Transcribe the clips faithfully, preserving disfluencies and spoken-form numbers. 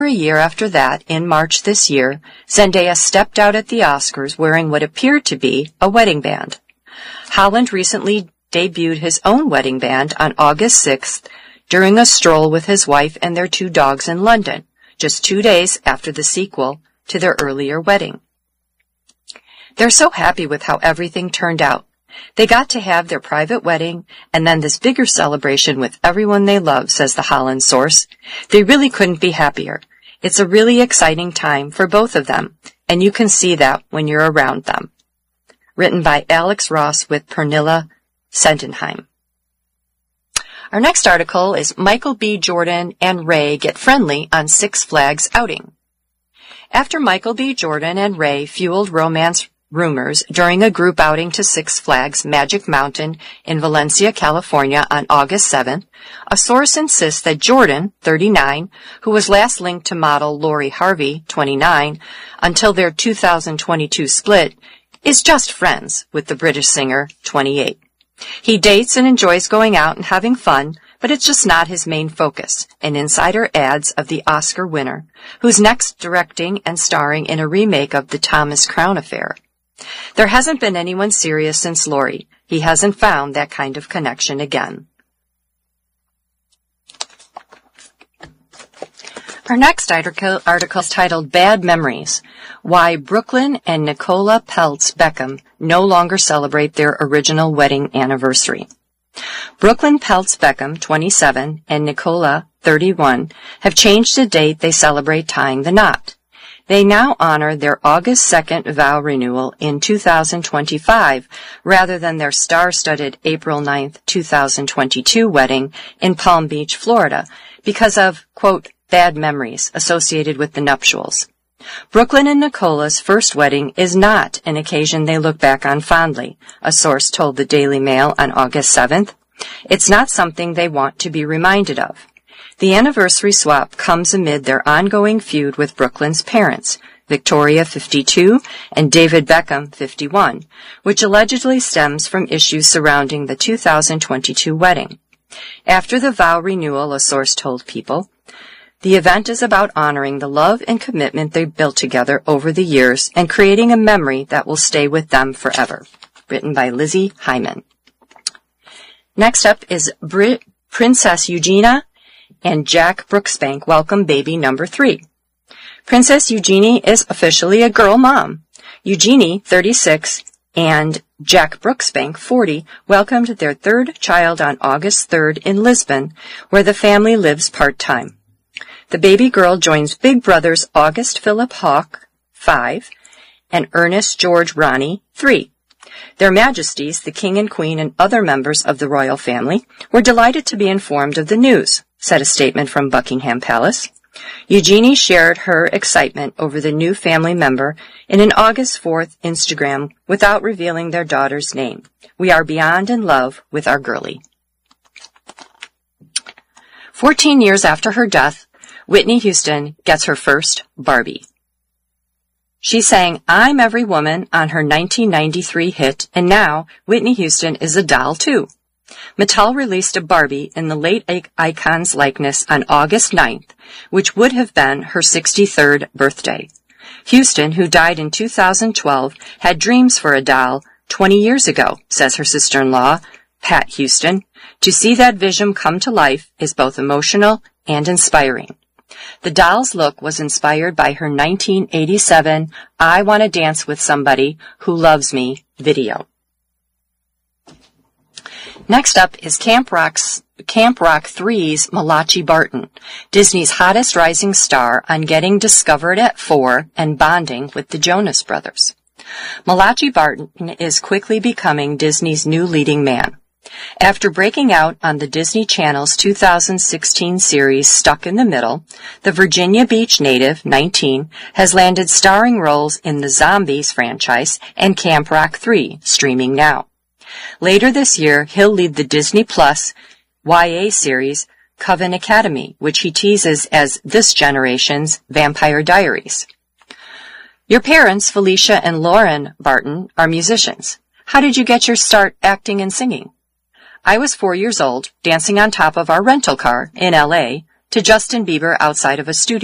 A year after that, in March this year, Zendaya stepped out at the Oscars wearing what appeared to be a wedding band. Holland recently debuted his own wedding band on August sixth during a stroll with his wife and their two dogs in London, just two days after the sequel to their earlier wedding. They're so happy with how everything turned out. They got to have their private wedding and then this bigger celebration with everyone they love, says the Holland source. They really couldn't be happier. It's a really exciting time for both of them, and you can see that when you're around them. Written by Alex Ross with Pernilla Sendenheim. Our next article is Michael B. Jordan and Ray get friendly on Six Flags outing. After Michael B. Jordan and Ray fueled romance rumors during a group outing to Six Flags Magic Mountain in Valencia, California on August seventh, a source insists that Jordan, thirty-nine, who was last linked to model Lori Harvey, twenty-nine, until their two thousand twenty-two split, is just friends with the British singer, twenty-eight. He dates and enjoys going out and having fun, but it's just not his main focus, an insider adds of the Oscar winner, who's next directing and starring in a remake of The Thomas Crown Affair. There hasn't been anyone serious since Lori. He hasn't found that kind of connection again. Our next article, article is titled Bad Memories, Why Brooklyn and Nicola Peltz Beckham No Longer Celebrate Their Original Wedding Anniversary. Brooklyn Peltz Beckham, twenty-seven, and Nicola, thirty-one, have changed the date they celebrate tying the knot. They now honor their August second vow renewal in two thousand twenty-five rather than their star-studded April ninth, two thousand twenty-two wedding in Palm Beach, Florida, because of, quote, bad memories associated with the nuptials. Brooklyn and Nicola's first wedding is not an occasion they look back on fondly, a source told the Daily Mail on August seventh. It's not something they want to be reminded of. The anniversary swap comes amid their ongoing feud with Brooklyn's parents, Victoria, fifty-two, and David Beckham, fifty-one, which allegedly stems from issues surrounding the two thousand twenty-two wedding. After the vow renewal, a source told People, the event is about honoring the love and commitment they built together over the years and creating a memory that will stay with them forever. Written by Lizzie Hyman. Next up is Brit- Princess Eugenia and Jack Brooksbank welcome baby number three. Princess Eugenie is officially a girl mom. Eugenie, thirty-six, and Jack Brooksbank, forty, welcomed their third child on August third in Lisbon, where the family lives part-time. The baby girl joins big brothers August Philip Hawke, five, and Ernest George Ronnie, three. Their Majesties, the King and Queen, and other members of the royal family were delighted to be informed of the news, said a statement from Buckingham Palace. Eugenie shared her excitement over the new family member in an August fourth Instagram without revealing their daughter's name. We are beyond in love with our girlie. Fourteen years after her death, Whitney Houston gets her first Barbie. She sang I'm Every Woman on her nineteen ninety-three hit, and now Whitney Houston is a doll too. Mattel released a Barbie in the late icon's likeness on August ninth, which would have been her sixty-third birthday. Houston, who died in two thousand twelve, had dreams for a doll twenty years ago, says her sister-in-law, Pat Houston. To see that vision come to life is both emotional and inspiring. The doll's look was inspired by her nineteen eighty-seven I Want to Dance with Somebody Who Loves Me video. Next up is Camp Rock's, Camp Rock three's Malachi Barton, Disney's hottest rising star on getting discovered at four and bonding with the Jonas Brothers. Malachi Barton is quickly becoming Disney's new leading man. After breaking out on the Disney Channel's two thousand sixteen series Stuck in the Middle, the Virginia Beach native, nineteen, has landed starring roles in the Zombies franchise and Camp Rock three, streaming now. Later this year, he'll lead the Disney Plus Y A series Coven Academy, which he teases as this generation's Vampire Diaries. Your parents, Felicia and Lauren Barton, are musicians. How did you get your start acting and singing? I was four years old, dancing on top of our rental car in L A to Justin Bieber outside of a studio.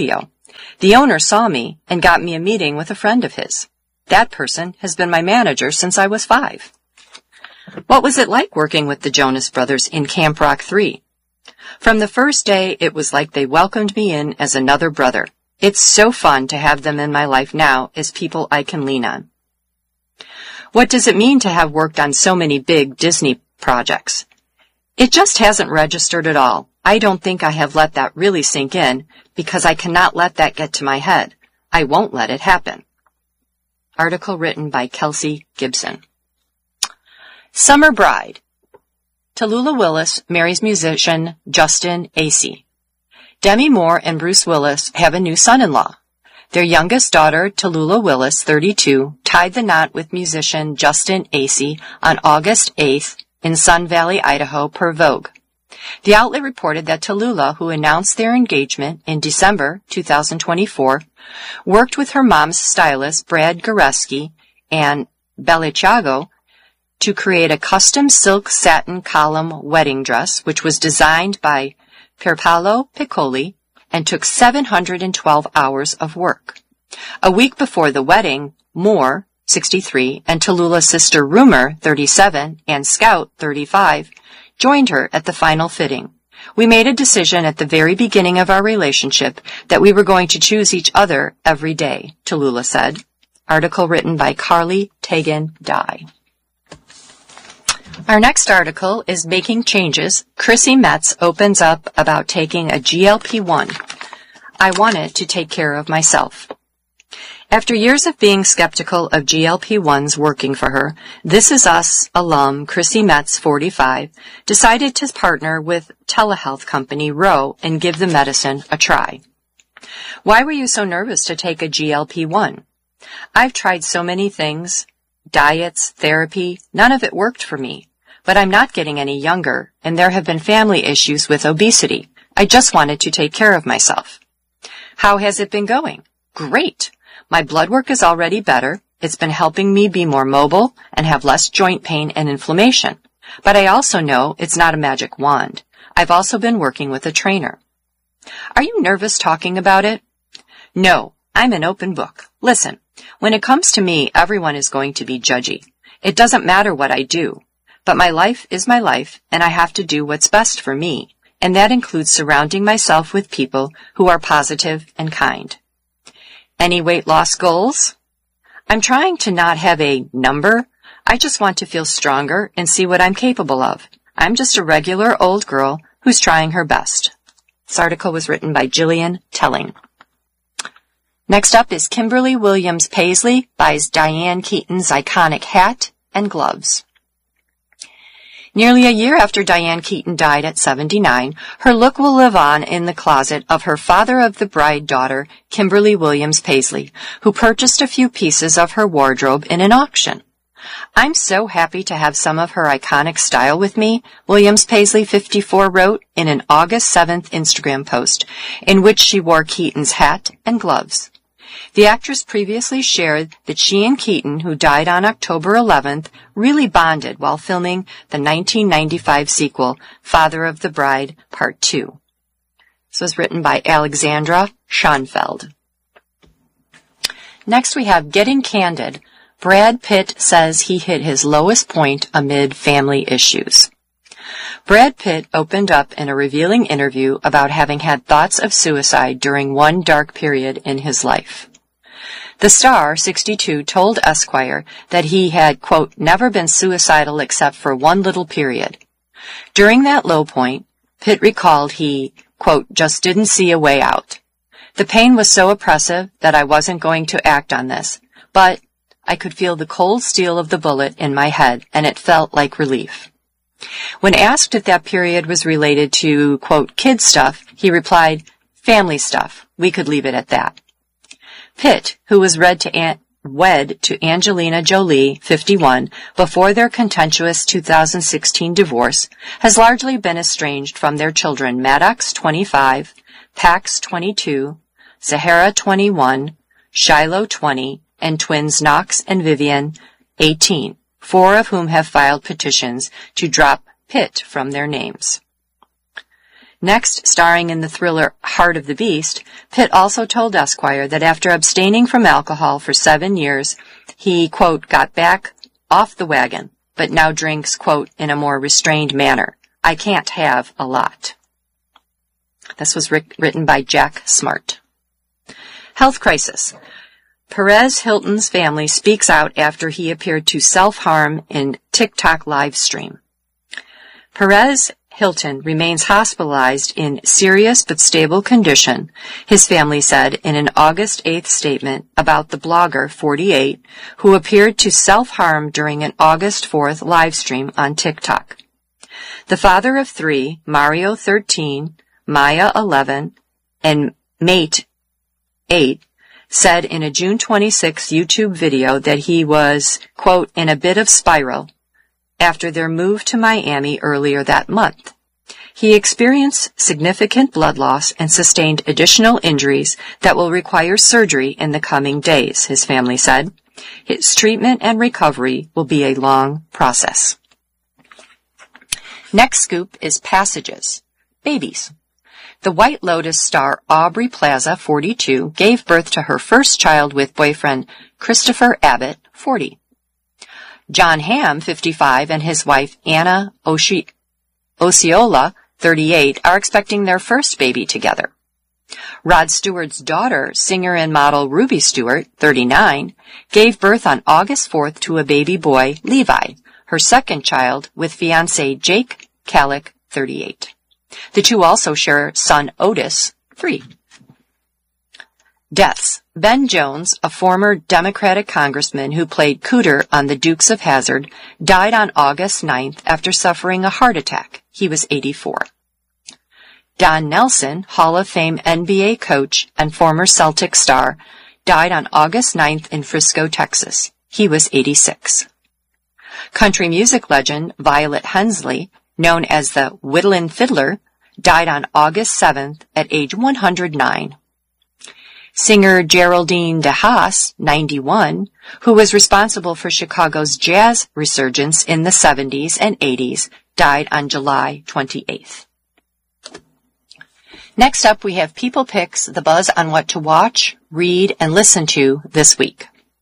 The owner saw me and got me a meeting with a friend of his. That person has been my manager since I was five. What was it like working with the Jonas Brothers in Camp Rock three? From the first day, it was like they welcomed me in as another brother. It's so fun to have them in my life now as people I can lean on. What does it mean to have worked on so many big Disney projects? It just hasn't registered at all. I don't think I have let that really sink in because I cannot let that get to my head. I won't let it happen. Article written by Kelsey Gibson. Summer Bride. Tallulah Willis marries musician Justin Acey. Demi Moore and Bruce Willis have a new son-in-law. Their youngest daughter, Tallulah Willis, thirty-two, tied the knot with musician Justin Acey on August eighth in Sun Valley, Idaho, per Vogue. The outlet reported that Tallulah, who announced their engagement in December two thousand twenty-four, worked with her mom's stylist, Brad Goreski, and Balenciaga to create a custom silk satin column wedding dress, which was designed by Pierpaolo Piccoli and took seven hundred twelve hours of work. A week before the wedding, Moore, sixty-three, and Tallulah's sister Rumor, thirty-seven, and Scout, thirty-five, joined her at the final fitting. We made a decision at the very beginning of our relationship that we were going to choose each other every day, Tallulah said. Article written by Carly Tegan Dye. Our next article is Making Changes. Chrissy Metz opens up about taking a G L P one. I wanted to take care of myself. After years of being skeptical of G L P ones working for her, This Is Us alum Chrissy Metz, forty-five, decided to partner with telehealth company Ro and give the medicine a try. Why were you so nervous to take a G L P one? I've tried so many things, diets, therapy, none of it worked for me. But I'm not getting any younger, and there have been family issues with obesity. I just wanted to take care of myself. How has it been going? Great. My blood work is already better. It's been helping me be more mobile and have less joint pain and inflammation. But I also know it's not a magic wand. I've also been working with a trainer. Are you nervous talking about it? No, I'm an open book. Listen, when it comes to me, everyone is going to be judgy. It doesn't matter what I do. But my life is my life, and I have to do what's best for me, and that includes surrounding myself with people who are positive and kind. Any weight loss goals? I'm trying to not have a number. I just want to feel stronger and see what I'm capable of. I'm just a regular old girl who's trying her best. This article was written by Jillian Telling. Next up is Kimberly Williams Paisley buys Diane Keaton's iconic hat and gloves. Nearly a year after Diane Keaton died at seventy-nine, her look will live on in the closet of her father-of-the-bride daughter, Kimberly Williams Paisley, who purchased a few pieces of her wardrobe in an auction. I'm so happy to have some of her iconic style with me, Williams Paisley, fifty-four, wrote in an August seventh Instagram post, in which she wore Keaton's hat and gloves. The actress previously shared that she and Keaton, who died on October eleventh, really bonded while filming the nineteen ninety-five sequel, Father of the Bride, Part two. This was written by Alexandra Schoenfeld. Next we have Getting Candid. Brad Pitt says he hit his lowest point amid family issues. Brad Pitt opened up in a revealing interview about having had thoughts of suicide during one dark period in his life. The star, sixty-two, told Esquire that he had, quote, never been suicidal except for one little period. During that low point, Pitt recalled he, quote, just didn't see a way out. The pain was so oppressive that I wasn't going to act on this, but I could feel the cold steel of the bullet in my head, and it felt like relief. When asked if that period was related to, quote, kid stuff, he replied, family stuff. We could leave it at that. Pitt, who was read to An- wed to Angelina Jolie, fifty-one, before their contentious two thousand sixteen divorce, has largely been estranged from their children Maddox, twenty-five, Pax, twenty-two, Zahara, twenty-one, Shiloh, twenty, and twins Knox and Vivian, eighteen, four of whom have filed petitions to drop Pitt from their names. Next, starring in the thriller Heart of the Beast, Pitt also told Esquire that after abstaining from alcohol for seven years, he, quote, got back off the wagon, but now drinks, quote, in a more restrained manner. I can't have a lot. This was ri- written by Jack Smart. Health crisis. Perez Hilton's family speaks out after he appeared to self-harm in TikTok live stream. Perez Hilton remains hospitalized in serious but stable condition, his family said in an August eighth statement about the blogger, forty-eight, who appeared to self-harm during an August fourth live stream on TikTok. The father of three, Mario, thirteen, Maya, eleven, and Mate, eight, said in a June twenty-sixth YouTube video that he was, quote, in a bit of spiral after their move to Miami earlier that month. He experienced significant blood loss and sustained additional injuries that will require surgery in the coming days, his family said. His treatment and recovery will be a long process. Next scoop is Passages. Babies. The White Lotus star Aubrey Plaza, forty-two, gave birth to her first child with boyfriend Christopher Abbott, forty. John Hamm, fifty-five, and his wife Anna Oshi- Osceola, thirty-eight, are expecting their first baby together. Rod Stewart's daughter, singer and model Ruby Stewart, thirty-nine, gave birth on August fourth to a baby boy, Levi, her second child, with fiancé Jake Kalick, thirty-eight. The two also share son Otis, three. Deaths. Ben Jones, a former Democratic congressman who played Cooter on The Dukes of Hazzard, died on August ninth after suffering a heart attack. He was eighty-four. Don Nelson, Hall of Fame N B A coach and former Celtic star, died on August ninth in Frisco, Texas. He was eighty-six. Country music legend Violet Hensley, known as the Whittling Fiddler, died on August seventh at age one hundred nine. Singer Geraldine DeHaas, ninety-one, who was responsible for Chicago's jazz resurgence in the seventies and eighties, died on July twenty-eighth. Next up, we have People Picks, the buzz on what to watch, read, and listen to this week.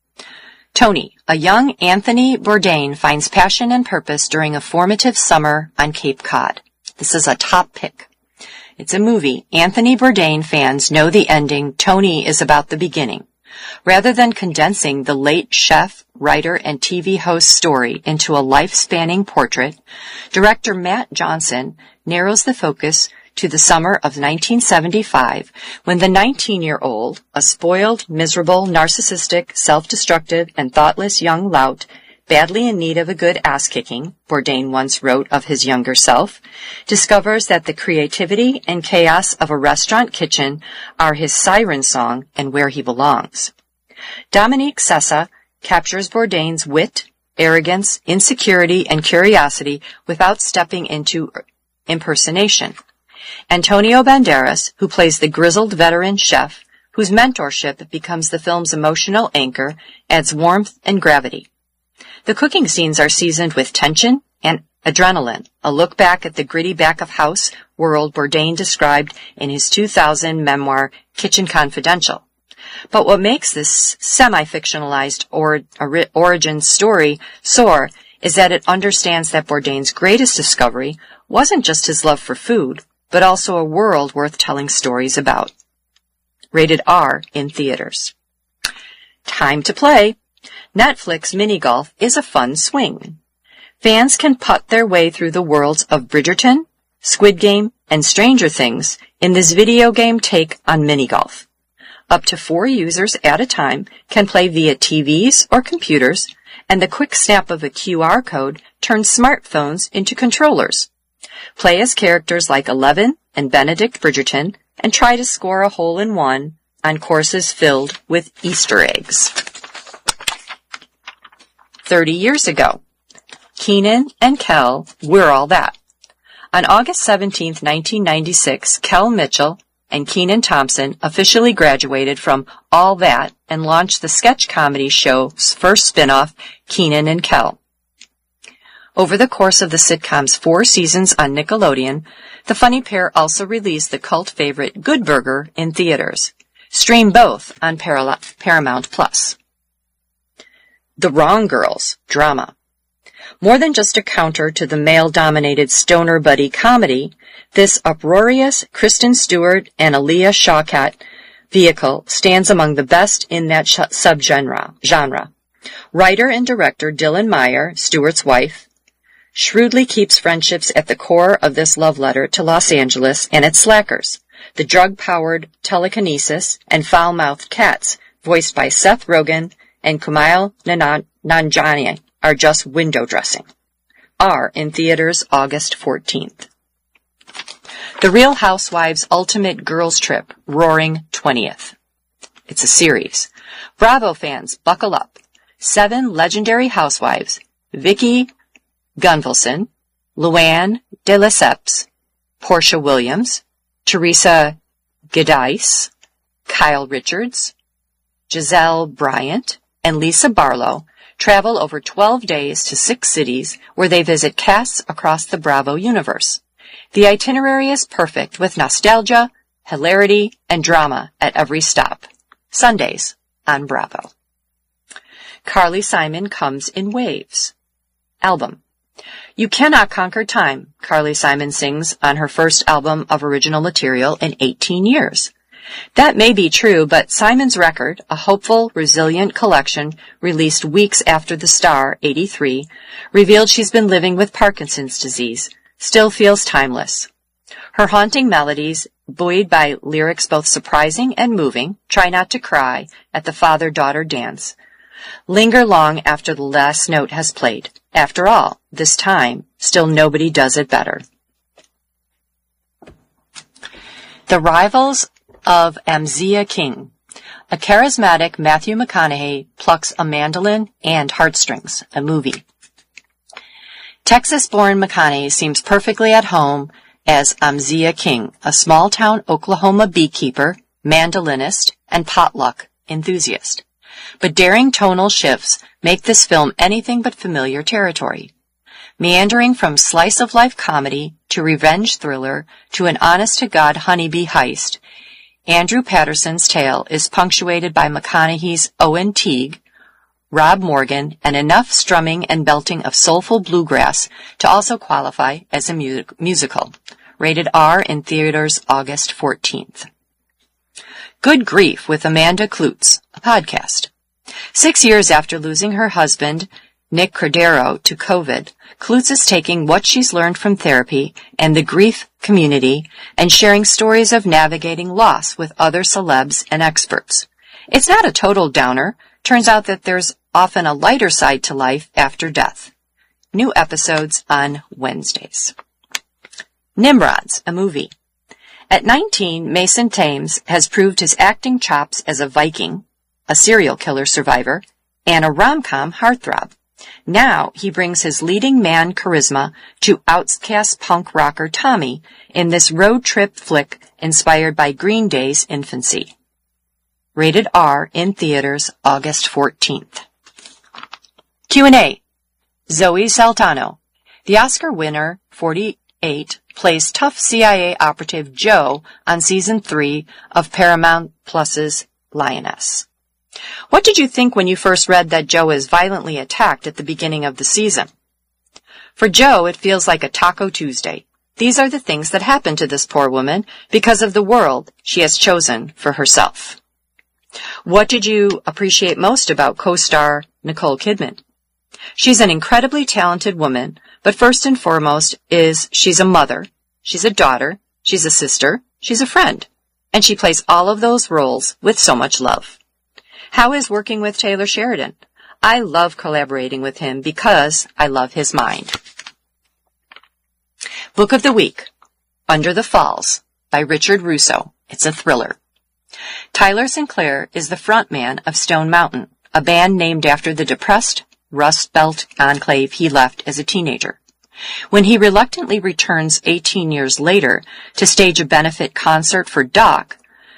Tony, a young Anthony Bourdain finds passion and purpose during a formative summer on Cape Cod. This is a top pick. It's a movie. Anthony Bourdain fans know the ending. Tony is about the beginning. Rather than condensing the late chef, writer, and T V host story into a life-spanning portrait, director Matt Johnson narrows the focus to the summer of nineteen seventy-five, when the nineteen-year-old, a spoiled, miserable, narcissistic, self-destructive, and thoughtless young lout, badly in need of a good ass-kicking, Bourdain once wrote of his younger self, discovers that the creativity and chaos of a restaurant kitchen are his siren song and where he belongs. Dominique Sessa captures Bourdain's wit, arrogance, insecurity, and curiosity without stepping into impersonation. Antonio Banderas, who plays the grizzled veteran chef, whose mentorship becomes the film's emotional anchor, adds warmth and gravity. The cooking scenes are seasoned with tension and adrenaline, a look back at the gritty back-of-house world Bourdain described in his two thousand memoir, Kitchen Confidential. But what makes this semi-fictionalized or, or, origin story soar is that it understands that Bourdain's greatest discovery wasn't just his love for food, but also a world worth telling stories about. Rated R in theaters. Time to play. Netflix Mini Golf is a fun swing. Fans can putt their way through the worlds of Bridgerton, Squid Game, and Stranger Things in this video game take on mini golf. Up to four users at a time can play via T Vs or computers, and the quick snap of a Q R code turns smartphones into controllers. Play as characters like Eleven and Benedict Bridgerton and try to score a hole-in-one on courses filled with Easter eggs. Thirty years ago, Kenan and Kel, We're All That. On August seventeenth, nineteen ninety-six, Kel Mitchell and Kenan Thompson officially graduated from All That and launched the sketch comedy show's first spin-off, Kenan and Kel. Over the course of the sitcom's four seasons on Nickelodeon, the funny pair also released the cult favorite Good Burger in theaters. Stream both on Paramount Plus. The Wrong Girls drama. More than just a counter to the male-dominated stoner buddy comedy, this uproarious Kristen Stewart and Aaliyah Shawkat vehicle stands among the best in that sh- subgenre. Genre. Writer and director Dylan Meyer, Stewart's wife, shrewdly keeps friendships at the core of this love letter to Los Angeles and its slackers, the drug-powered telekinesis and foul-mouthed cats, voiced by Seth Rogen and Kumail Nanjiani, are just window dressing. Are in theaters August fourteenth. The Real Housewives Ultimate Girls Trip, Roaring twentieth. It's a series. Bravo fans, buckle up. Seven legendary housewives, Vicki Gunvalson, Luann de Lesseps, Portia Williams, Teresa Giudice, Kyle Richards, Giselle Bryant, and Lisa Barlow travel over twelve days to six cities where they visit casts across the Bravo universe. The itinerary is perfect with nostalgia, hilarity, and drama at every stop. Sundays on Bravo. Carly Simon Comes in Waves. Album. You cannot conquer time, Carly Simon sings on her first album of original material in eighteen years. That may be true, but Simon's record, a hopeful, resilient collection released weeks after The Star, eighty-three, revealed she's been living with Parkinson's disease, still feels timeless. Her haunting melodies, buoyed by lyrics both surprising and moving, Try Not to Cry, At the Father-Daughter Dance, linger long after the last note has played. After all, this time, still nobody does it better. The Rivals of Amzia King. A charismatic Matthew McConaughey plucks a mandolin and heartstrings, a movie. Texas-born McConaughey seems perfectly at home as Amzia King, a small-town Oklahoma beekeeper, mandolinist, and potluck enthusiast. But daring tonal shifts make this film anything but familiar territory. Meandering from slice-of-life comedy to revenge thriller to an honest-to-God honeybee heist, Andrew Patterson's tale is punctuated by McConaughey's Owen Teague, Rob Morgan, and enough strumming and belting of soulful bluegrass to also qualify as a mu- musical. Rated R in theaters August fourteenth. Good Grief with Amanda Klutz, a podcast. Six years after losing her husband, Nick Cordero, to COVID, Klutz is taking what she's learned from therapy and the grief community and sharing stories of navigating loss with other celebs and experts. It's not a total downer. Turns out that there's often a lighter side to life after death. New episodes on Wednesdays. Nimrods, a movie. At nineteen, Mason Thames has proved his acting chops as a Viking, a serial killer survivor, and a rom-com heartthrob. Now he brings his leading man charisma to outcast punk rocker Tommy in this road trip flick inspired by Green Day's infancy. Rated R in theaters August fourteenth. Q and A. Zoe Saltano. The Oscar winner, forty-eight, plays tough C I A operative Joe on season three of Paramount Plus's Lioness. What did you think when you first read that Joe is violently attacked at the beginning of the season? For Joe, it feels like a Taco Tuesday. These are the things that happen to this poor woman because of the world she has chosen for herself. What did you appreciate most about co-star Nicole Kidman? She's an incredibly talented woman, but first and foremost is she's a mother, she's a daughter, she's a sister, she's a friend, and she plays all of those roles with so much love. How is working with Taylor Sheridan? I love collaborating with him because I love his mind. Book of the Week, Under the Falls, by Richard Russo. It's a thriller. Tyler Sinclair is the frontman of Stone Mountain, a band named after the depressed Rust Belt enclave he left as a teenager. When he reluctantly returns eighteen years later to stage a benefit concert for Doc,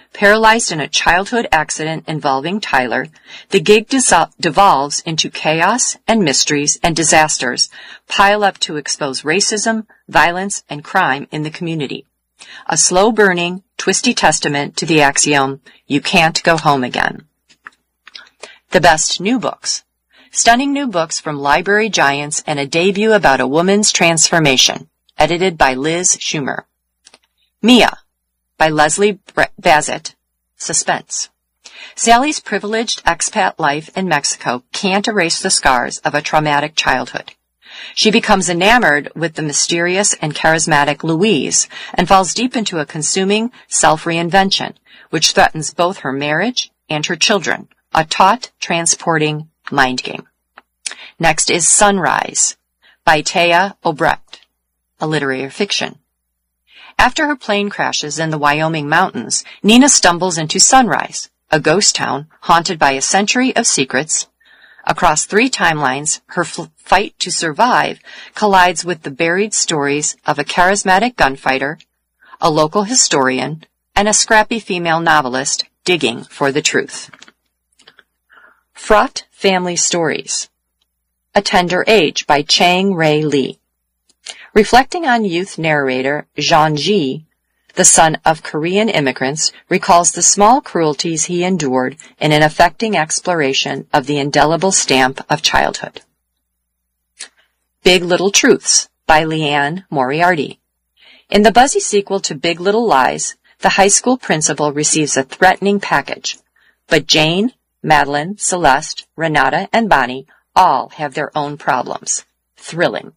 Paralyzed in a childhood accident involving Tyler, the gig dissol- devolves into chaos and mysteries and disasters pile up to expose racism, violence, and crime in the community. A slow-burning, twisty testament to the axiom, you can't go home again. The best new books. Stunning new books from library giants and a debut about a woman's transformation, edited by Liz Schumer. Mia, by Leslie Bassett, suspense. Sally's privileged expat life in Mexico can't erase the scars of a traumatic childhood. She becomes enamored with the mysterious and charismatic Louise and falls deep into a consuming self-reinvention, which threatens both her marriage and her children, a taut, transporting mind game. Next is Sunrise, by Taya Obrecht, a literary fiction. After her plane crashes in the Wyoming mountains, Nina stumbles into Sunrise, a ghost town haunted by a century of secrets. Across three timelines, her f- fight to survive collides with the buried stories of a charismatic gunfighter, a local historian, and a scrappy female novelist digging for the truth. Fraught Family Stories. A Tender Age by Chang Rae Lee. Reflecting on youth narrator Jean Ji, the son of Korean immigrants, recalls the small cruelties he endured in an affecting exploration of the indelible stamp of childhood. Big Little Truths by Leanne Moriarty. In the buzzy sequel to Big Little Lies, the high school principal receives a threatening package, but Jane, Madeline, Celeste, Renata, and Bonnie all have their own problems. Thrilling.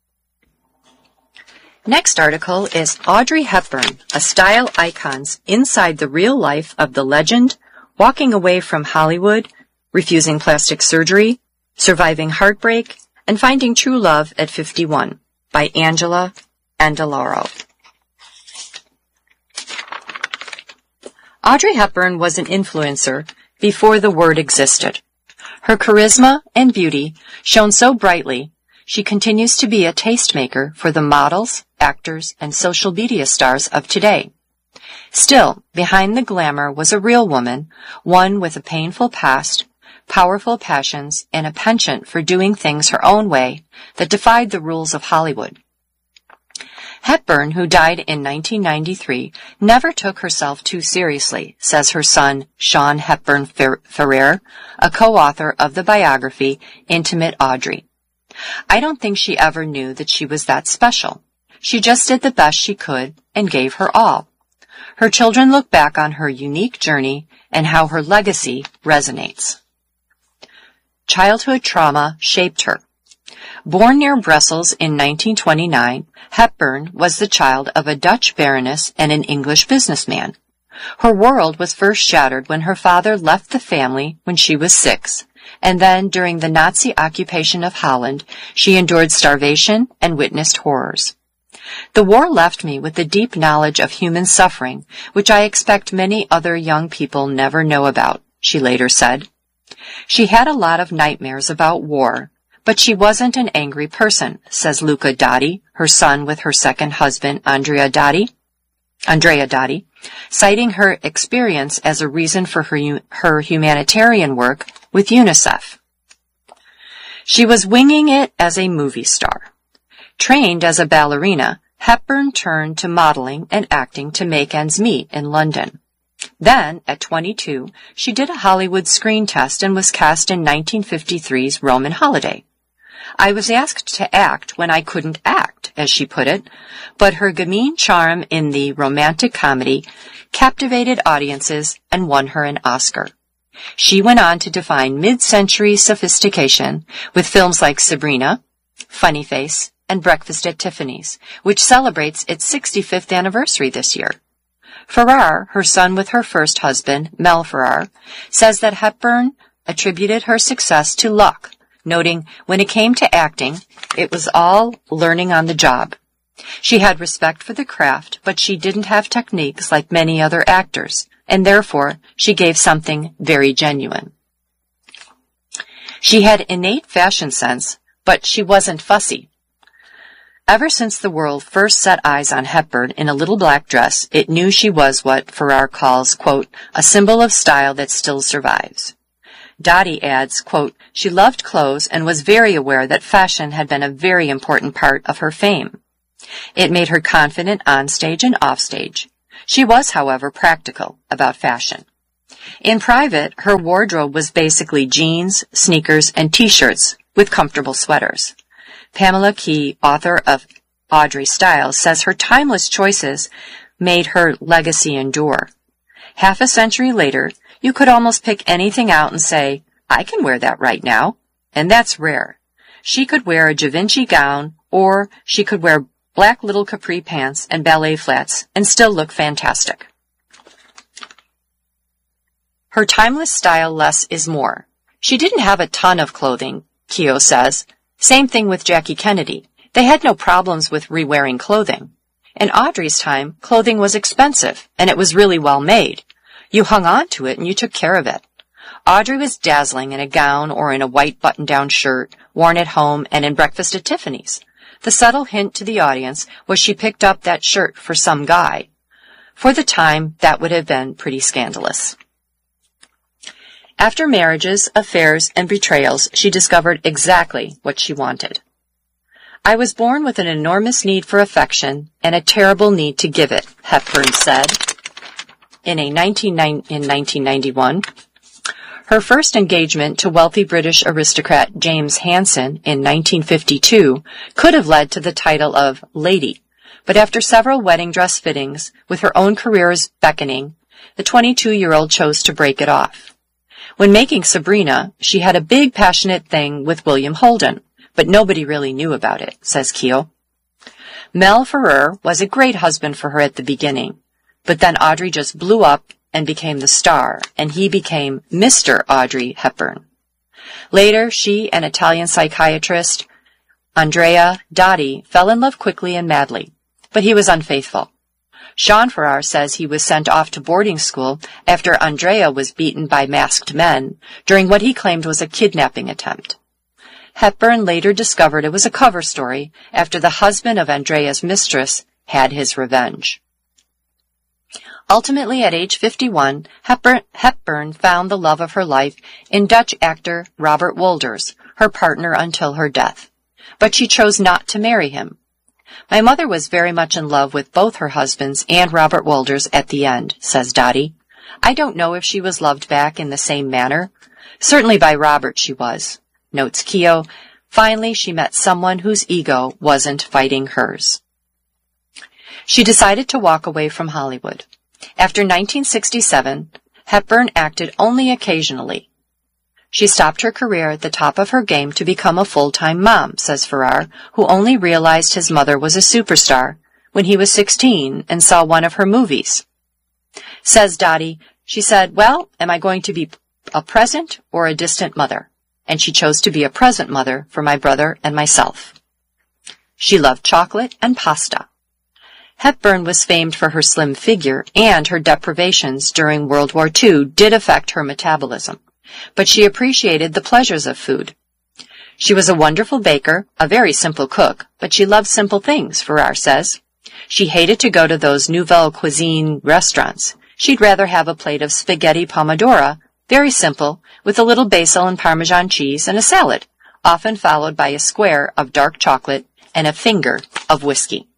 Next article is Audrey Hepburn, a style icon's inside the real life of the legend, walking away from Hollywood, refusing plastic surgery, surviving heartbreak, and finding true love at fifty-one, by Angela Andaloro. Audrey Hepburn was an influencer before the word existed. Her charisma and beauty shone so brightly, she continues to be a tastemaker for the models, actors, and social media stars of today. Still, behind the glamour was a real woman, one with a painful past, powerful passions, and a penchant for doing things her own way that defied the rules of Hollywood. Hepburn, who died in nineteen ninety-three, never took herself too seriously, says her son, Sean Hepburn Ferrer, a co-author of the biography Intimate Audrey. I don't think she ever knew that she was that special. She just did the best she could and gave her all. Her children look back on her unique journey and how her legacy resonates. Childhood trauma shaped her. Born near Brussels in nineteen twenty-nine, Hepburn was the child of a Dutch baroness and an English businessman. Her world was first shattered when her father left the family when she was six, and then during the Nazi occupation of Holland, she endured starvation and witnessed horrors. The war left me with a deep knowledge of human suffering, which I expect many other young people never know about, she later said. She had a lot of nightmares about war, but she wasn't an angry person, says Luca Dotti, her son with her second husband, Andrea Dotti, Andrea Dotti, citing her experience as a reason for her, her humanitarian work with UNICEF. She was winging it as a movie star. Trained as a ballerina, Hepburn turned to modeling and acting to make ends meet in London. Then, at twenty-two, she did a Hollywood screen test and was cast in nineteen fifty-three's Roman Holiday. I was asked to act when I couldn't act, as she put it, but her gamine charm in the romantic comedy captivated audiences and won her an Oscar. She went on to define mid-century sophistication with films like Sabrina, Funny Face, and Breakfast at Tiffany's, which celebrates its sixty-fifth anniversary this year. Farrar, her son with her first husband, Mel Farrar, says that Hepburn attributed her success to luck, noting when it came to acting, it was all learning on the job. She had respect for the craft, but she didn't have techniques like many other actors, and therefore she gave something very genuine. She had innate fashion sense, but she wasn't fussy. Ever since the world first set eyes on Hepburn in a little black dress, it knew she was what Farrar calls, quote, a symbol of style that still survives. Dottie adds, quote, she loved clothes and was very aware that fashion had been a very important part of her fame. It made her confident on stage and off stage. She was, however, practical about fashion. In private, her wardrobe was basically jeans, sneakers, and t-shirts with comfortable sweaters. Pamela Key, author of Audrey Styles, says her timeless choices made her legacy endure. Half a century later, you could almost pick anything out and say, I can wear that right now. And that's rare. She could wear a Givenchy gown, or she could wear black little capri pants and ballet flats and still look fantastic. Her timeless style, less is more. She didn't have a ton of clothing, Keogh says. Same thing with Jackie Kennedy. They had no problems with re-wearing clothing. In Audrey's time, clothing was expensive, and it was really well made. You hung on to it and you took care of it. Audrey was dazzling in a gown or in a white button-down shirt, worn at home and in Breakfast at Tiffany's. The subtle hint to the audience was she picked up that shirt for some guy. For the time, that would have been pretty scandalous. After marriages, affairs, and betrayals, she discovered exactly what she wanted. I was born with an enormous need for affection and a terrible need to give it, Hepburn said in, a nineteen ninety-one. Her first engagement to wealthy British aristocrat James Hanson in nineteen fifty-two could have led to the title of Lady, but after several wedding dress fittings, with her own careers beckoning, the twenty-two-year-old chose to break it off. When making Sabrina, she had a big passionate thing with William Holden, but nobody really knew about it, says Keogh. Mel Ferrer was a great husband for her at the beginning, but then Audrey just blew up and became the star, and he became Mister Audrey Hepburn. Later, she and Italian psychiatrist Andrea Dottie fell in love quickly and madly, but he was unfaithful. Sean Farrar says he was sent off to boarding school after Andrea was beaten by masked men during what he claimed was a kidnapping attempt. Hepburn later discovered it was a cover story after the husband of Andrea's mistress had his revenge. Ultimately, at age fifty-one, Hepburn, Hepburn found the love of her life in Dutch actor Robert Wolders, her partner until her death. But she chose not to marry him. My mother was very much in love with both her husbands and Robert Wolders at the end, says Dottie. I don't know if she was loved back in the same manner. Certainly by Robert she was, notes Keogh. Finally, she met someone whose ego wasn't fighting hers. She decided to walk away from Hollywood. After nineteen sixty-seven, Hepburn acted only occasionally. She stopped her career at the top of her game to become a full-time mom, says Farrar, who only realized his mother was a superstar when he was sixteen and saw one of her movies. Says Dottie, she said, well, am I going to be a present or a distant mother? And she chose to be a present mother for my brother and myself. She loved chocolate and pasta. Hepburn was famed for her slim figure, and her deprivations during World War Two did affect her metabolism. But she appreciated the pleasures of food. She was a wonderful baker, a very simple cook, but she loved simple things, Farrar says. She hated to go to those nouvelle cuisine restaurants. She'd rather have a plate of spaghetti pomodoro, very simple, with a little basil and Parmesan cheese and a salad, often followed by a square of dark chocolate and a finger of whiskey.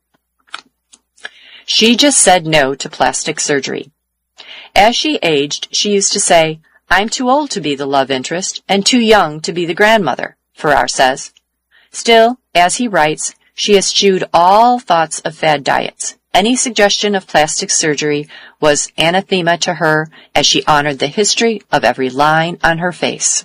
She just said no to plastic surgery. As she aged, she used to say, I'm too old to be the love interest and too young to be the grandmother, Farrar says. Still, as he writes, she eschewed all thoughts of fad diets. Any suggestion of plastic surgery was anathema to her as she honored the history of every line on her face.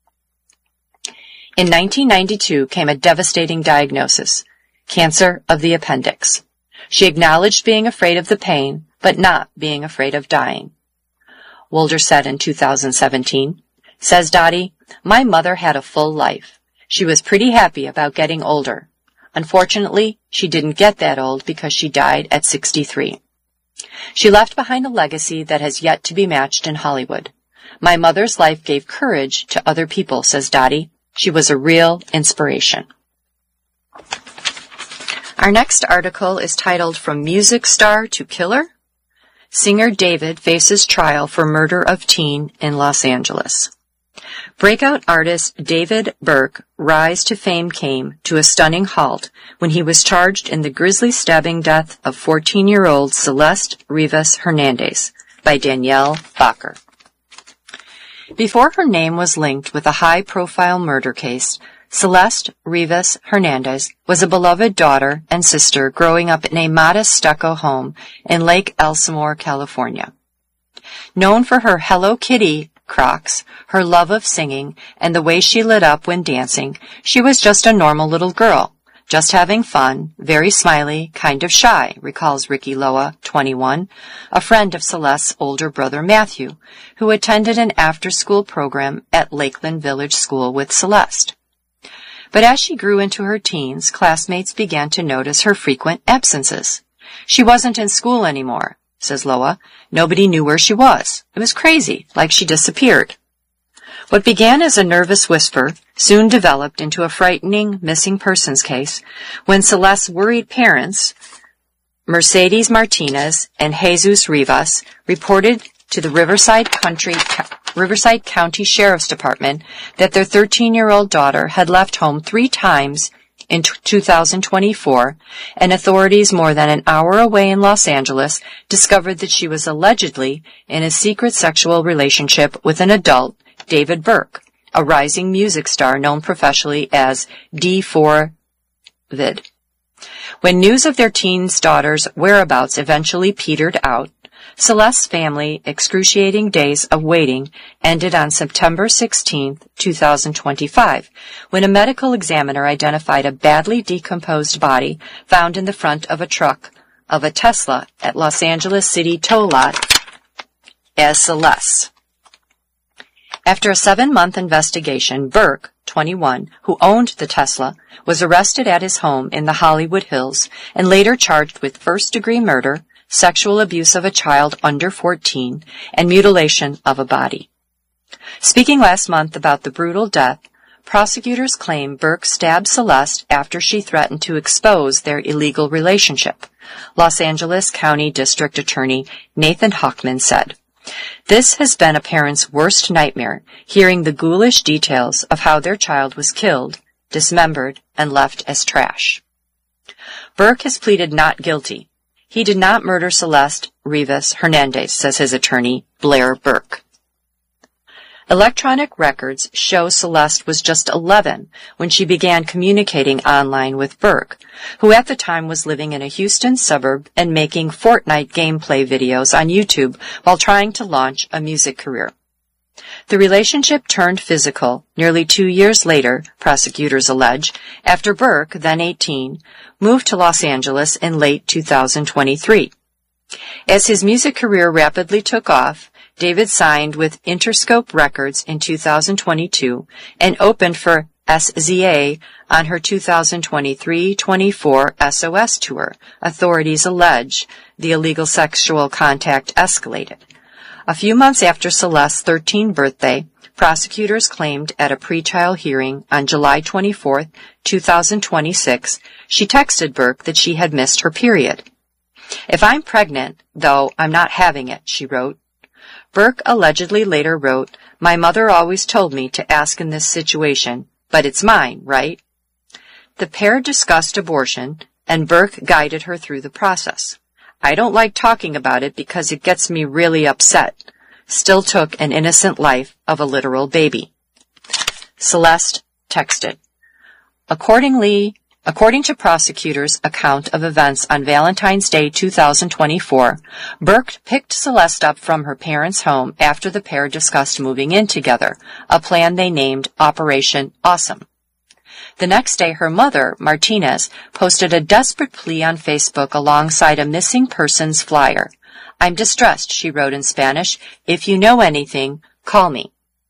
In nineteen ninety-two came a devastating diagnosis, cancer of the appendix. She acknowledged being afraid of the pain, but not being afraid of dying. Wolder said in two thousand seventeen, says Dottie, my mother had a full life. She was pretty happy about getting older. Unfortunately, she didn't get that old because she died at sixty-three. She left behind a legacy that has yet to be matched in Hollywood. My mother's life gave courage to other people, says Dottie. She was a real inspiration. Our next article is titled From Music Star to Killer. Singer David faces trial for murder of teen in Los Angeles. Breakout artist David Burke rise to fame came to a stunning halt when he was charged in the grisly stabbing death of fourteen-year-old Celeste Rivas Hernandez by Danielle Bacher. Before her name was linked with a high-profile murder case, Celeste Rivas Hernandez was a beloved daughter and sister growing up in a modest stucco home in Lake Elsinore, California. Known for her Hello Kitty Crocs, her love of singing, and the way she lit up when dancing, she was just a normal little girl, just having fun, very smiley, kind of shy, recalls Ricky Loa, twenty-one, a friend of Celeste's older brother Matthew, who attended an after-school program at Lakeland Village School with Celeste. But as she grew into her teens, classmates began to notice her frequent absences. She wasn't in school anymore, says Loa. Nobody knew where she was. It was crazy, like she disappeared. What began as a nervous whisper soon developed into a frightening missing persons case when Celeste's worried parents, Mercedes Martinez and Jesus Rivas, reported to the Riverside Country Riverside County Sheriff's Department that their thirteen-year-old daughter had left home three times in two thousand twenty-four, and authorities more than an hour away in Los Angeles discovered that she was allegedly in a secret sexual relationship with an adult, David Burke, a rising music star known professionally as D four Vid. When news of their teen's daughter's whereabouts eventually petered out, Celeste's family excruciating days of waiting ended on September sixteenth, two thousand twenty-five, when a medical examiner identified a badly decomposed body found in the front of a truck of a Tesla at Los Angeles City tow lot as Celeste. After a seven-month investigation, Burke, twenty-one, who owned the Tesla, was arrested at his home in the Hollywood Hills and later charged with first-degree murder, sexual abuse of a child under fourteen, and mutilation of a body. Speaking last month about the brutal death, prosecutors claim Burke stabbed Celeste after she threatened to expose their illegal relationship. Los Angeles County District Attorney Nathan Hochman said, "This has been a parent's worst nightmare, hearing the ghoulish details of how their child was killed, dismembered, and left as trash." Burke has pleaded not guilty. He did not murder Celeste Rivas Hernandez, says his attorney, Blair Burke. Electronic records show Celeste was just eleven when she began communicating online with Burke, who at the time was living in a Houston suburb and making Fortnite gameplay videos on YouTube while trying to launch a music career. The relationship turned physical nearly two years later, prosecutors allege, after Burke, then eighteen, moved to Los Angeles in late two thousand twenty-three. As his music career rapidly took off, David signed with Interscope Records in two thousand twenty-two and opened for S Z A on her two thousand twenty-three twenty-four S O S tour. Authorities allege the illegal sexual contact escalated. A few months after Celeste's thirteenth birthday, prosecutors claimed at a pretrial hearing on July twenty-fourth, two thousand twenty-six, she texted Burke that she had missed her period. "If I'm pregnant, though I'm not having it," she wrote. Burke allegedly later wrote, "My mother always told me to ask in this situation, but it's mine, right?" The pair discussed abortion, and Burke guided her through the process. "I don't like talking about it because it gets me really upset." Still took an innocent life of a literal baby. Celeste texted. Accordingly, according to prosecutors' account of events on Valentine's Day two thousand twenty-four, Burke picked Celeste up from her parents' home after the pair discussed moving in together, a plan they named Operation Awesome. The next day, her mother, Martinez, posted a desperate plea on Facebook alongside a missing persons flyer. "I'm distressed," she wrote in Spanish. "If you know anything, call me."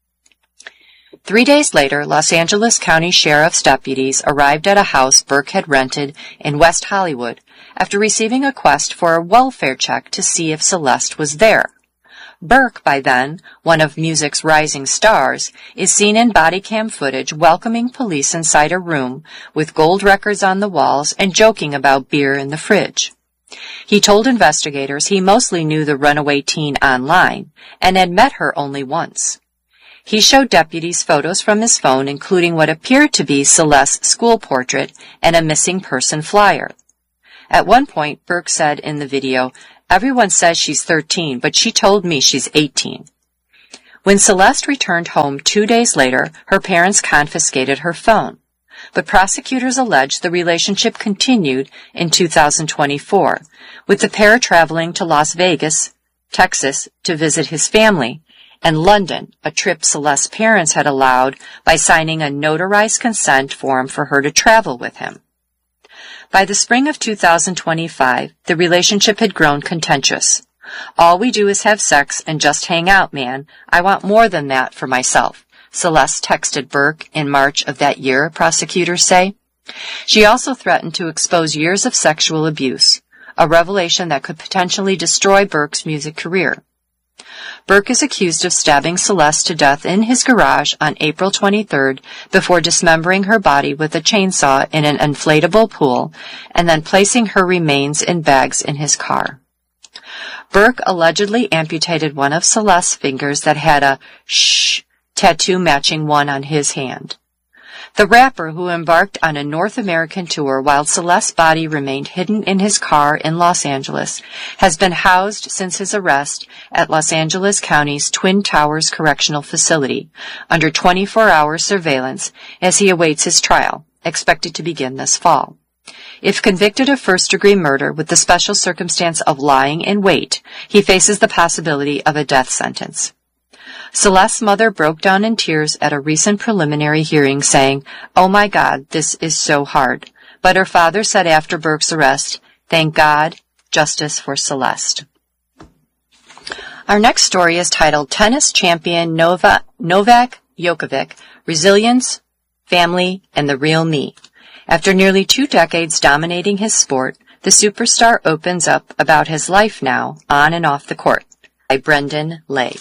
Three days later, Los Angeles County Sheriff's deputies arrived at a house Burke had rented in West Hollywood after receiving a request for a welfare check to see if Celeste was there. Burke, by then, one of music's rising stars, is seen in body cam footage welcoming police inside a room with gold records on the walls and joking about beer in the fridge. He told investigators he mostly knew the runaway teen online and had met her only once. He showed deputies photos from his phone, including what appeared to be Celeste's school portrait and a missing person flyer. At one point, Burke said in the video, "Everyone says she's thirteen, but she told me she's eighteen. When Celeste returned home two days later, her parents confiscated her phone. But prosecutors allege the relationship continued in two thousand twenty-four, with the pair traveling to Las Vegas, Texas, to visit his family, and London, a trip Celeste's parents had allowed by signing a notarized consent form for her to travel with him. By the spring of two thousand twenty-five, the relationship had grown contentious. "All we do is have sex and just hang out, man. I want more than that for myself," Celeste texted Burke in March of that year, prosecutors say. She also threatened to expose years of sexual abuse, a revelation that could potentially destroy Burke's music career. Burke is accused of stabbing Celeste to death in his garage on April twenty-third before dismembering her body with a chainsaw in an inflatable pool and then placing her remains in bags in his car. Burke allegedly amputated one of Celeste's fingers that had a shh tattoo matching one on his hand. The rapper, who embarked on a North American tour while Celeste's body remained hidden in his car in Los Angeles, has been housed since his arrest at Los Angeles County's Twin Towers Correctional Facility under twenty-four hour surveillance as he awaits his trial, expected to begin this fall. If convicted of first-degree murder with the special circumstance of lying in wait, he faces the possibility of a death sentence. Celeste's mother broke down in tears at a recent preliminary hearing saying, "Oh my God, this is so hard." But her father said after Burke's arrest, "Thank God, justice for Celeste." Our next story is titled Tennis Champion Nova, Novak Djokovic, Resilience, Family, and the Real Me. After nearly two decades dominating his sport, the superstar opens up about his life now, on and off the court. By Brendan Lay.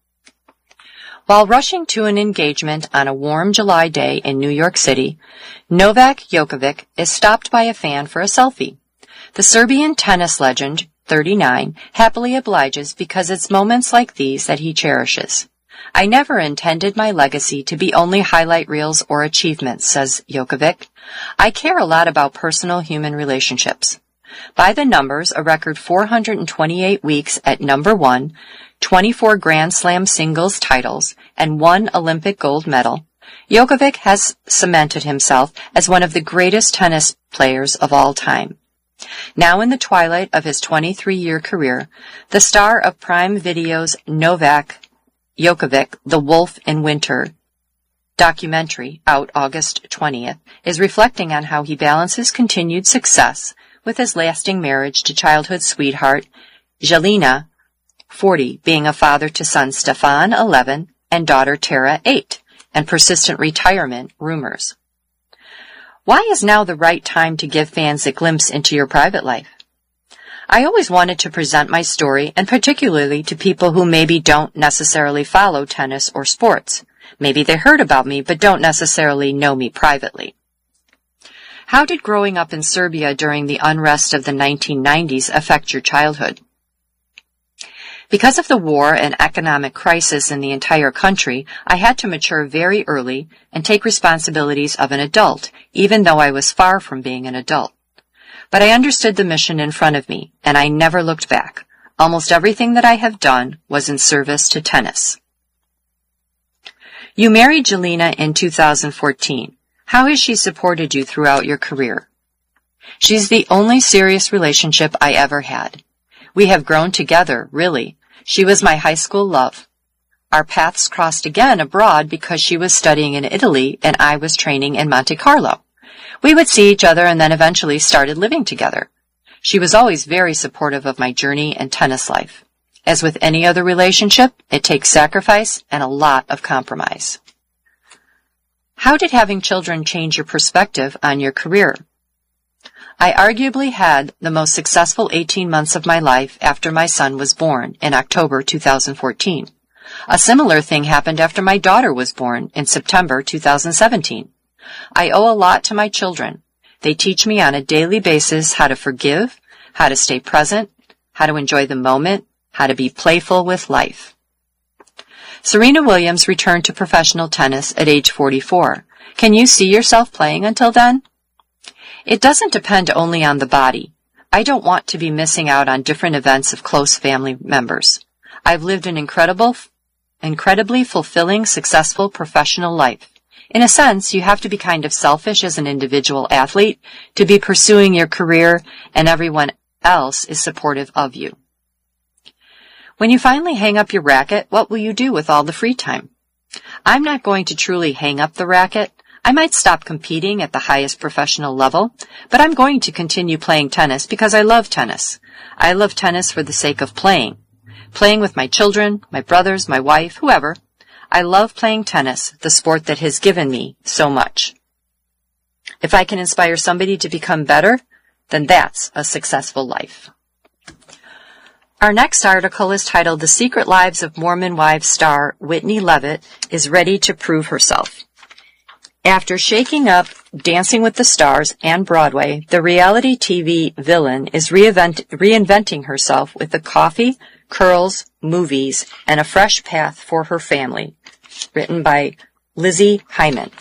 While rushing to an engagement on a warm July day in New York City, Novak Djokovic is stopped by a fan for a selfie. The Serbian tennis legend, thirty-nine, happily obliges because it's moments like these that he cherishes. "I never intended my legacy to be only highlight reels or achievements," says Djokovic. "I care a lot about personal human relationships." By the numbers, a record four hundred twenty-eight weeks at number one, twenty-four Grand Slam singles titles, and one Olympic gold medal, Djokovic has cemented himself as one of the greatest tennis players of all time. Now in the twilight of his twenty-three-year career, the star of Prime Video's Novak Djokovic, The Wolf in Winter documentary, out August twentieth, is reflecting on how he balances continued success with his lasting marriage to childhood sweetheart Jelena, forty, being a father to son Stefan, eleven, and daughter Tara, eight, and persistent retirement rumors. Why is now the right time to give fans a glimpse into your private life? I always wanted to present my story, and particularly to people who maybe don't necessarily follow tennis or sports. Maybe they heard about me but don't necessarily know me privately. How did growing up in Serbia during the unrest of the nineteen nineties affect your childhood? Because of the war and economic crisis in the entire country, I had to mature very early and take responsibilities of an adult, even though I was far from being an adult. But I understood the mission in front of me, and I never looked back. Almost everything that I have done was in service to tennis. You married Jelena in two thousand fourteen. How has she supported you throughout your career? She's the only serious relationship I ever had. We have grown together, really. She was my high school love. Our paths crossed again abroad because she was studying in Italy and I was training in Monte Carlo. We would see each other and then eventually started living together. She was always very supportive of my journey and tennis life. As with any other relationship, it takes sacrifice and a lot of compromise. How did having children change your perspective on your career? I arguably had the most successful eighteen months of my life after my son was born in October two thousand fourteen. A similar thing happened after my daughter was born in September two thousand seventeen. I owe a lot to my children. They teach me on a daily basis how to forgive, how to stay present, how to enjoy the moment, how to be playful with life. Serena Williams returned to professional tennis at age forty-four. Can you see yourself playing until then? It doesn't depend only on the body. I don't want to be missing out on different events of close family members. I've lived an incredible, incredibly fulfilling, successful professional life. In a sense, you have to be kind of selfish as an individual athlete to be pursuing your career, and everyone else is supportive of you. When you finally hang up your racket, what will you do with all the free time? I'm not going to truly hang up the racket. I might stop competing at the highest professional level, but I'm going to continue playing tennis because I love tennis. I love tennis for the sake of playing. Playing with my children, my brothers, my wife, whoever. I love playing tennis, the sport that has given me so much. If I can inspire somebody to become better, then that's a successful life. Our next article is titled, The Secret Lives of Mormon Wives star Whitney Levitt is ready to prove herself. After shaking up Dancing with the Stars and Broadway, the reality T V villain is reinvent- reinventing herself with the coffee, curls, movies, and a fresh path for her family. Written by Lizzie Hyman.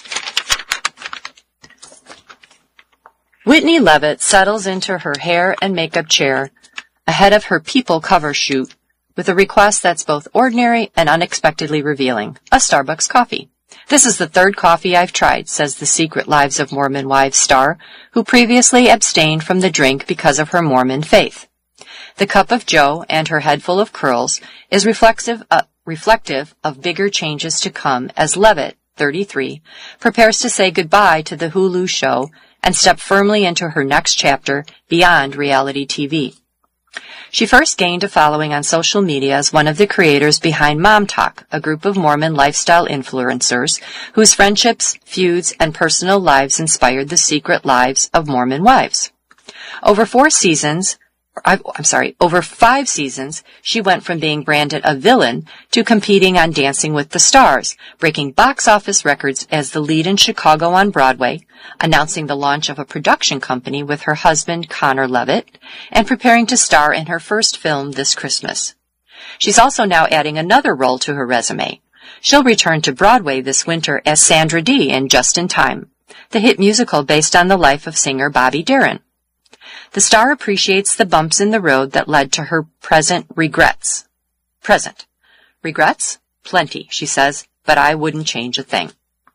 Whitney Levitt settles into her hair and makeup chair ahead of her People cover shoot with a request that's both ordinary and unexpectedly revealing, a Starbucks coffee. This is the third coffee I've tried, says the Secret Lives of Mormon Wives star, who previously abstained from the drink because of her Mormon faith. The cup of joe and her head full of curls is reflective, uh, reflective of bigger changes to come as Levitt, thirty-three, prepares to say goodbye to the Hulu show and step firmly into her next chapter beyond reality T V. She first gained a following on social media as one of the creators behind Mom Talk, a group of Mormon lifestyle influencers whose friendships, feuds, and personal lives inspired the Secret Lives of Mormon Wives. Over four seasons, I'm sorry, over five seasons, she went from being branded a villain to competing on Dancing with the Stars, breaking box office records as the lead in Chicago on Broadway, announcing the launch of a production company with her husband Connor Levitt, and preparing to star in her first film this Christmas. She's also now adding another role to her resume. She'll return to Broadway this winter as Sandra Dee in Just in Time, the hit musical based on the life of singer Bobby Darin. The star appreciates the bumps in the road that led to her present regrets. Present. Regrets? Plenty, she says, but I wouldn't change a thing.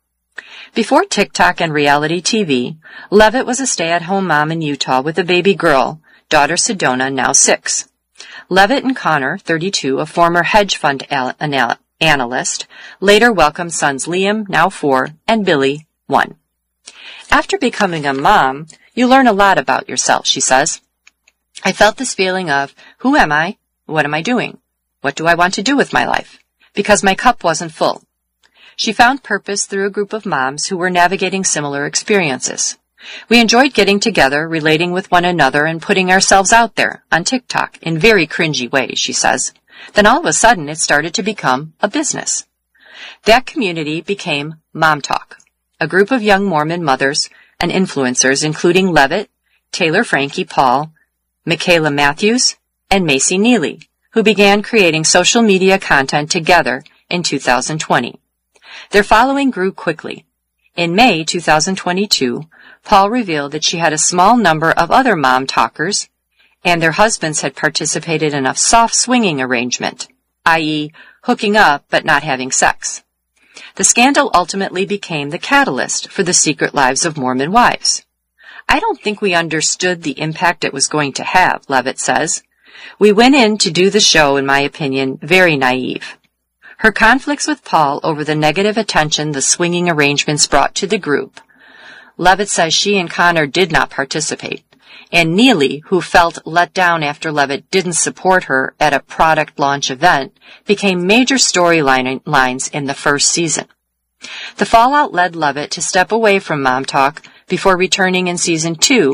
Before TikTok and reality T V, Levitt was a stay-at-home mom in Utah with a baby girl, daughter Sedona, now six. Levitt and Connor, thirty-two, a former hedge fund al- anal- analyst, later welcomed sons Liam, now four, and Billy, one. After becoming a mom, you learn a lot about yourself, she says. I felt this feeling of, who am I? What am I doing? What do I want to do with my life? Because my cup wasn't full. She found purpose through a group of moms who were navigating similar experiences. We enjoyed getting together, relating with one another, and putting ourselves out there on TikTok in very cringy ways, she says. Then all of a sudden it started to become a business. That community became Mom Talk, a group of young Mormon mothers and influencers, including Levitt, Taylor Frankie Paul, Michaela Matthews, and Macy Neely, who began creating social media content together in two thousand twenty. Their following grew quickly. In May two thousand twenty-two, Paul revealed that she had a small number of other mom talkers, and their husbands had participated in a soft swinging arrangement, that is, hooking up but not having sex. The scandal ultimately became the catalyst for the Secret Lives of Mormon Wives. I don't think we understood the impact it was going to have, Levitt says. We went in to do the show, in my opinion, very naive. Her conflicts with Paul over the negative attention the swinging arrangements brought to the group. Levitt says she and Connor did not participate, and Neely, who felt let down after Levitt didn't support her at a product launch event, became major storylines in the first season. The fallout led Levitt to step away from Mom Talk before returning in season two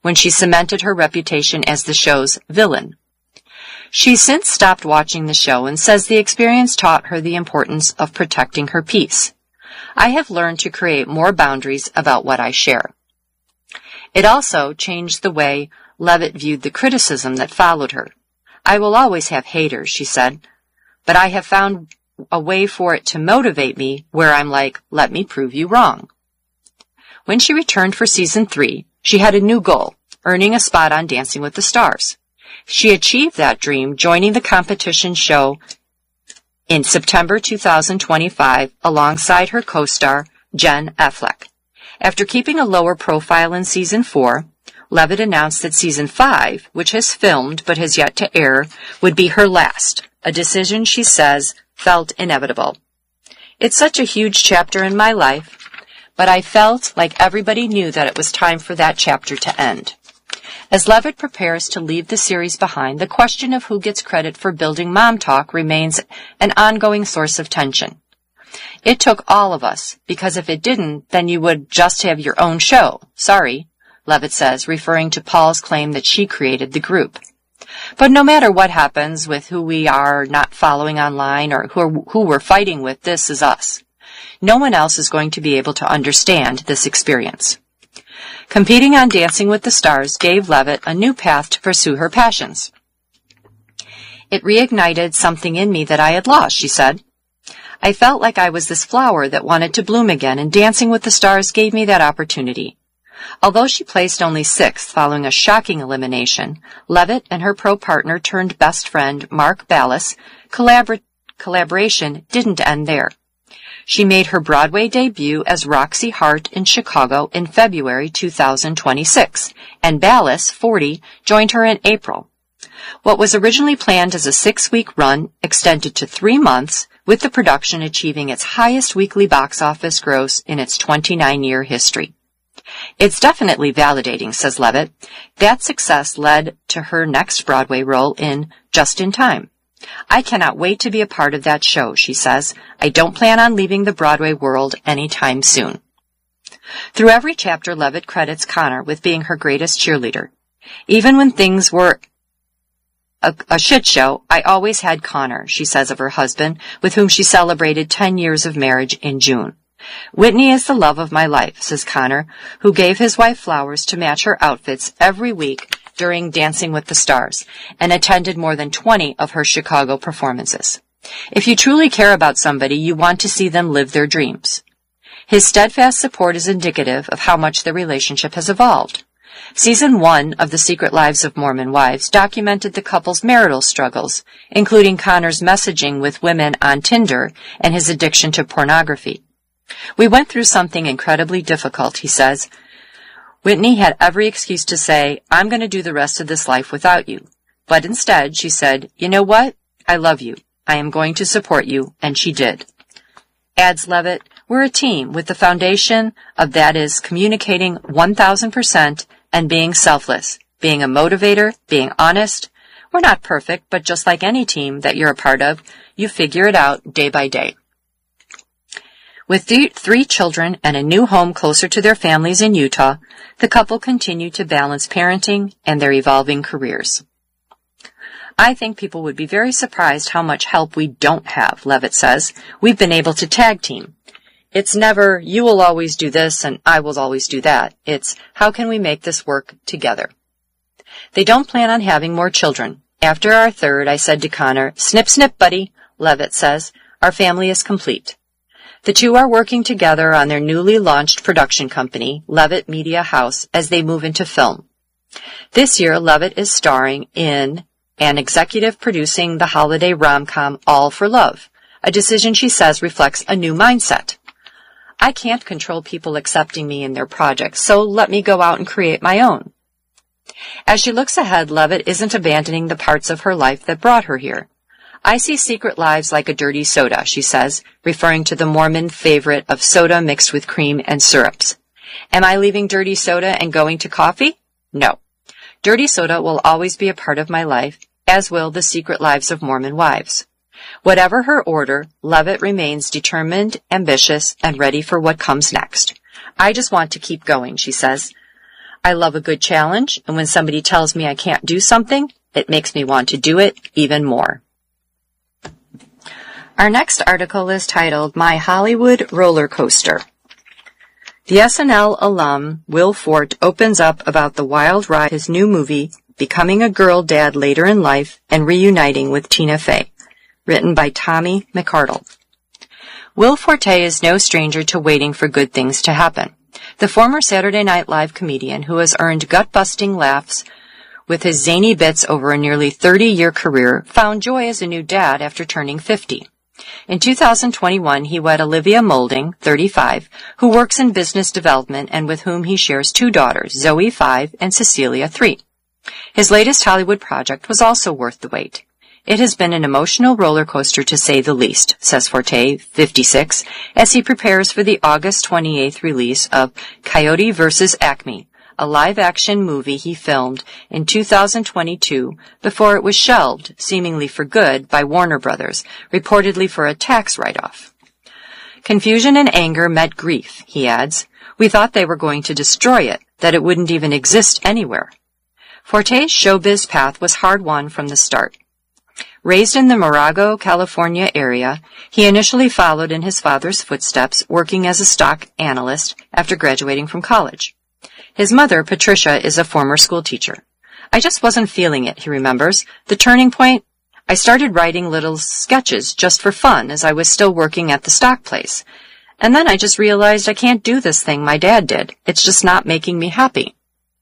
when she cemented her reputation as the show's villain. She's since stopped watching the show and says the experience taught her the importance of protecting her peace. I have learned to create more boundaries about what I share. It also changed the way Levitt viewed the criticism that followed her. I will always have haters, she said, but I have found a way for it to motivate me where I'm like, let me prove you wrong. When she returned for season three, she had a new goal, earning a spot on Dancing with the Stars. She achieved that dream joining the competition show in September two thousand twenty-five alongside her co-star, Jen Affleck. After keeping a lower profile in season four, Levitt announced that season five, which has filmed but has yet to air, would be her last, a decision she says felt inevitable. It's such a huge chapter in my life, but I felt like everybody knew that it was time for that chapter to end. As Levitt prepares to leave the series behind, the question of who gets credit for building Mom Talk remains an ongoing source of tension. It took all of us, because if it didn't, then you would just have your own show. Sorry, Levitt says, referring to Paul's claim that she created the group. But no matter what happens with who we are not following online or who, who we're fighting with, this is us. No one else is going to be able to understand this experience. Competing on Dancing with the Stars gave Levitt a new path to pursue her passions. It reignited something in me that I had lost, she said. I felt like I was this flower that wanted to bloom again, and Dancing with the Stars gave me that opportunity. Although she placed only sixth following a shocking elimination, Levitt and her pro partner turned best friend, Mark Ballas, collabor- collaboration didn't end there. She made her Broadway debut as Roxy Hart in Chicago in February two thousand twenty-six, and Ballas, forty, joined her in April. What was originally planned as a six-week run extended to three months, with the production achieving its highest weekly box office gross in its twenty-nine-year history. It's definitely validating, says Levitt. That success led to her next Broadway role in Just in Time. I cannot wait to be a part of that show, she says. I don't plan on leaving the Broadway world anytime soon. Through every chapter, Levitt credits Connor with being her greatest cheerleader. Even when things were a, a shit show, I always had Connor, she says of her husband, with whom she celebrated ten years of marriage in June. Whitney is the love of my life, says Connor, who gave his wife flowers to match her outfits every week during Dancing with the Stars, and attended more than twenty of her Chicago performances. If you truly care about somebody, you want to see them live their dreams. His steadfast support is indicative of how much their relationship has evolved. Season one of The Secret Lives of Mormon Wives documented the couple's marital struggles, including Connor's messaging with women on Tinder and his addiction to pornography. We went through something incredibly difficult, he says. Whitney had every excuse to say, I'm going to do the rest of this life without you. But instead, she said, you know what? I love you. I am going to support you, and she did. Adds Levitt, we're a team with the foundation of that is communicating one thousand percent and being selfless, being a motivator, being honest. We're not perfect, but just like any team that you're a part of, you figure it out day by day. With th- three children and a new home closer to their families in Utah, the couple continue to balance parenting and their evolving careers. I think people would be very surprised how much help we don't have, Levitt says. We've been able to tag team. It's never, you will always do this and I will always do that. It's, how can we make this work together? They don't plan on having more children. After our third, I said to Connor, snip, snip, buddy, Levitt says, our family is complete. The two are working together on their newly launched production company, Levitt Media House, as they move into film. This year, Levitt is starring in and executive producing the holiday rom-com All for Love, a decision she says reflects a new mindset. I can't control people accepting me in their projects, so let me go out and create my own. As she looks ahead, Levitt isn't abandoning the parts of her life that brought her here. I see Secret Lives like a dirty soda, she says, referring to the Mormon favorite of soda mixed with cream and syrups. Am I leaving dirty soda and going to coffee? No. Dirty soda will always be a part of my life, as will the Secret Lives of Mormon Wives. Whatever her order, Levitt remains determined, ambitious, and ready for what comes next. I just want to keep going, she says. I love a good challenge, and when somebody tells me I can't do something, it makes me want to do it even more. Our next article is titled, My Hollywood Roller Coaster. The S N L alum Will Forte opens up about the wild ride of his new movie, becoming a girl dad later in life and reuniting with Tina Fey, written by Tommy McArdle. Will Forte is no stranger to waiting for good things to happen. The former Saturday Night Live comedian who has earned gut-busting laughs with his zany bits over a nearly thirty-year career found joy as a new dad after turning fifty. In two thousand twenty-one, he wed Olivia Moulding, thirty-five, who works in business development and with whom he shares two daughters, Zoe, five, and Cecilia, three. His latest Hollywood project was also worth the wait. It has been an emotional roller coaster to say the least, says Forte, fifty-six, as he prepares for the August twenty-eighth release of Coyote versus Acme, a live-action movie he filmed in two thousand twenty-two before it was shelved, seemingly for good, by Warner Brothers, reportedly for a tax write-off. Confusion and anger met grief, he adds. We thought they were going to destroy it, that it wouldn't even exist anywhere. Forte's showbiz path was hard-won from the start. Raised in the Morago, California area, he initially followed in his father's footsteps, working as a stock analyst after graduating from college. His mother, Patricia, is a former schoolteacher. I just wasn't feeling it, he remembers. The turning point? I started writing little sketches just for fun as I was still working at the stock place. And then I just realized I can't do this thing my dad did. It's just not making me happy.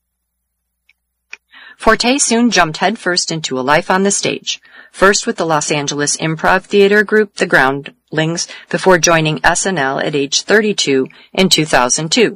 Forte soon jumped headfirst into a life on the stage, first with the Los Angeles improv theater group The Groundlings before joining S N L at age thirty-two in two thousand two.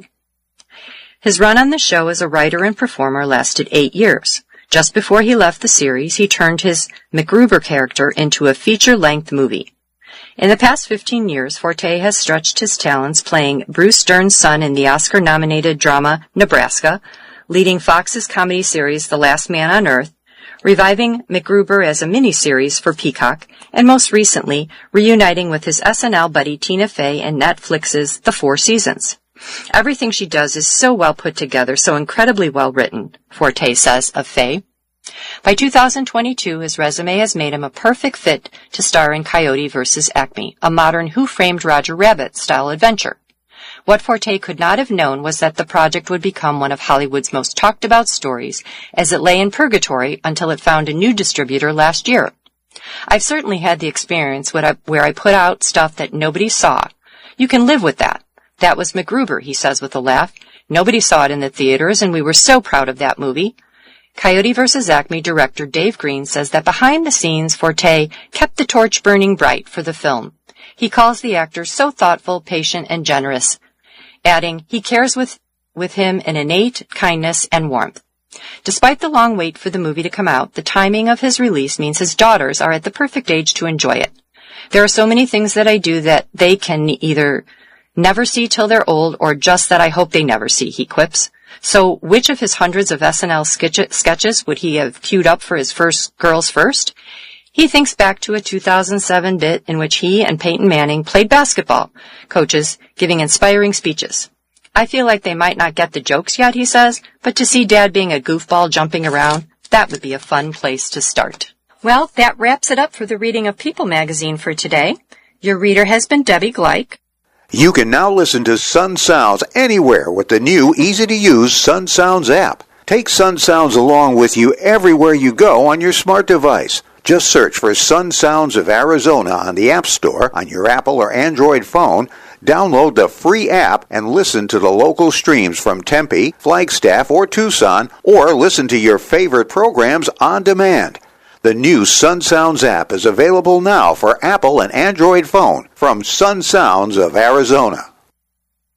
His run on the show as a writer and performer lasted eight years. Just before he left the series, he turned his MacGruber character into a feature-length movie. In the past fifteen years, Forte has stretched his talents playing Bruce Dern's son in the Oscar-nominated drama Nebraska, leading Fox's comedy series The Last Man on Earth, reviving MacGruber as a miniseries for Peacock, and most recently, reuniting with his S N L buddy Tina Fey in Netflix's The Four Seasons. Everything she does is so well put together, so incredibly well written, Forte says of Fey. By two thousand twenty-two, his resume has made him a perfect fit to star in Coyote versus Acme, a modern Who Framed Roger Rabbit-style adventure. What Forte could not have known was that the project would become one of Hollywood's most talked-about stories, as it lay in purgatory until it found a new distributor last year. I've certainly had the experience where I put out stuff that nobody saw. You can live with that. That was MacGruber, he says with a laugh. Nobody saw it in the theaters, and we were so proud of that movie. Coyote versus Acme director Dave Green says that behind the scenes, Forte kept the torch burning bright for the film. He calls the actor so thoughtful, patient, and generous, adding, he cares with, with him an innate kindness and warmth. Despite the long wait for the movie to come out, the timing of his release means his daughters are at the perfect age to enjoy it. There are so many things that I do that they can either never see till they're old or just that I hope they never see, he quips. So which of his hundreds of S N L sketches would he have queued up for his first Girls First? He thinks back to a two thousand seven bit in which he and Peyton Manning played basketball coaches, giving inspiring speeches. I feel like they might not get the jokes yet, he says, but to see Dad being a goofball jumping around, that would be a fun place to start. Well, that wraps it up for the reading of People magazine for today. Your reader has been Debbie Gleich. You can now listen to Sun Sounds anywhere with the new easy-to-use Sun Sounds app. Take Sun Sounds along with you everywhere you go on your smart device. Just search for Sun Sounds of Arizona on the App Store on your Apple or Android phone, download the free app, and listen to the local streams from Tempe, Flagstaff, or Tucson, or listen to your favorite programs on demand. The new Sun Sounds app is available now for Apple and Android phone from Sun Sounds of Arizona.